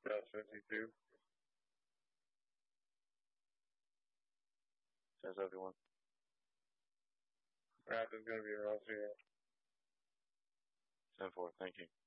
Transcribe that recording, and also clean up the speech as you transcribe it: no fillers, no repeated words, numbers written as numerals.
Gas 52. Says everyone. Rapid's gonna be rough here. 10-4, thank you.